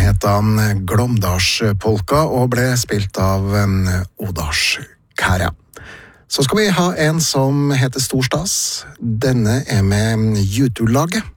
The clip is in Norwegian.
heter Glåmdalspolka og ble spilt av Odalskæra. Så skal vi ha en som heter Storstas. Denne er med YouTube-laget.